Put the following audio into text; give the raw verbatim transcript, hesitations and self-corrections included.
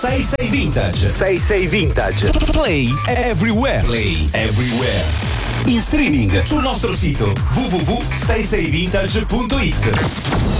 sei sei Vintage. sei sei Vintage. Play everywhere. Play everywhere. In streaming sul nostro sito w w w punto sei sei vintage punto it.